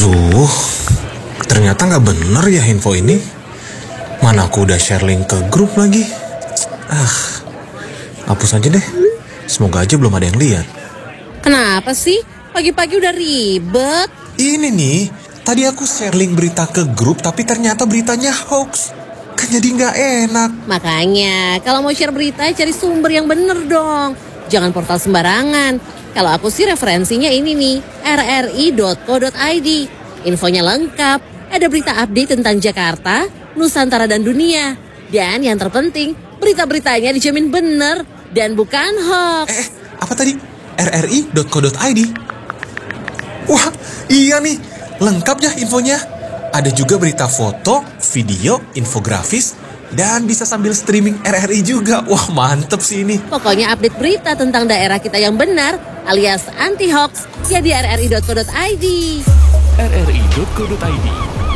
Aduh, ternyata nggak bener ya info ini. Mana aku udah share link ke grup lagi. Hapus aja deh. Semoga aja belum ada yang lihat. Kenapa sih? Pagi-pagi udah ribet. Ini nih, tadi aku share link berita ke grup tapi ternyata beritanya hoax. Kan jadi nggak enak. Makanya, kalau mau share berita, cari sumber yang bener dong. Jangan portal sembarangan. Kalau aku sih referensinya ini nih, rri.co.id. Infonya lengkap, ada berita update tentang Jakarta, Nusantara dan dunia. Dan yang terpenting, berita-beritanya dijamin bener dan bukan hoax. Apa tadi? rri.co.id? Wah, iya nih, lengkap ya infonya. Ada juga berita foto, video, infografis, dan bisa sambil streaming RRI juga. Wah, mantep sih ini. Pokoknya update berita tentang daerah kita yang benar, alias anti-hoax, ya di rri.co.id. rri.co.id.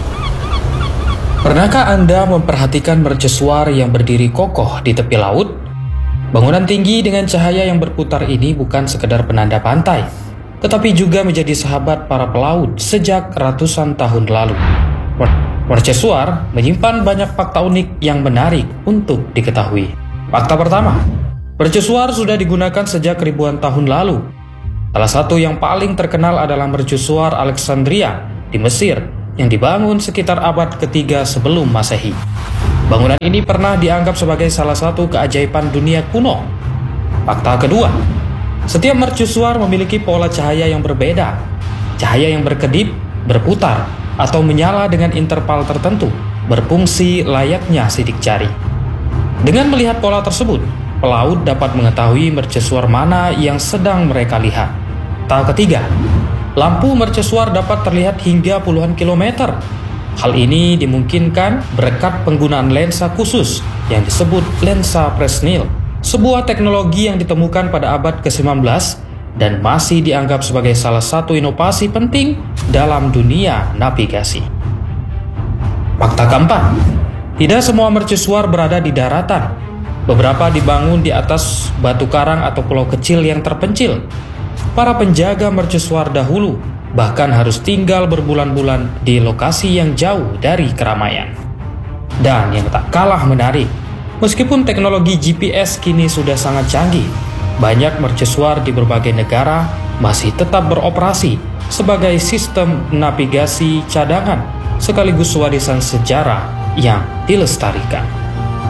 Pernahkah Anda memperhatikan mercusuar yang berdiri kokoh di tepi laut? Bangunan tinggi dengan cahaya yang berputar ini bukan sekedar penanda pantai, tetapi juga menjadi sahabat para pelaut sejak ratusan tahun lalu. Mercusuar menyimpan banyak fakta unik yang menarik untuk diketahui. Fakta pertama, mercusuar sudah digunakan sejak ribuan tahun lalu. Salah satu yang paling terkenal adalah mercusuar Alexandria di Mesir yang dibangun sekitar abad ketiga sebelum Masehi. Bangunan ini pernah dianggap sebagai salah satu keajaiban dunia kuno. Fakta kedua, setiap mercusuar memiliki pola cahaya yang berbeda. Cahaya yang berkedip, berputar, atau menyala dengan interval tertentu, berfungsi layaknya sidik jari. Dengan melihat pola tersebut, pelaut dapat mengetahui mercusuar mana yang sedang mereka lihat. Fakta ketiga, lampu mercusuar dapat terlihat hingga puluhan kilometer. Hal ini dimungkinkan berkat penggunaan lensa khusus yang disebut lensa Fresnel, sebuah teknologi yang ditemukan pada abad ke-19 dan masih dianggap sebagai salah satu inovasi penting dalam dunia navigasi. Fakta keempat, tidak semua mercusuar berada di daratan. Beberapa dibangun di atas batu karang atau pulau kecil yang terpencil. Para penjaga mercusuar dahulu bahkan harus tinggal berbulan-bulan di lokasi yang jauh dari keramaian. Dan yang tak kalah menarik, meskipun teknologi GPS kini sudah sangat canggih, banyak mercusuar di berbagai negara masih tetap beroperasi sebagai sistem navigasi cadangan sekaligus warisan sejarah yang dilestarikan.